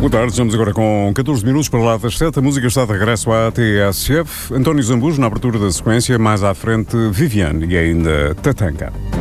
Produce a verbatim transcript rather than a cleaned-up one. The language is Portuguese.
Boa tarde, estamos agora com catorze minutos para lá das sete. A música está de regresso à T S F. António Zambujo na abertura da sequência, mais à frente Viviane e ainda Tatanka.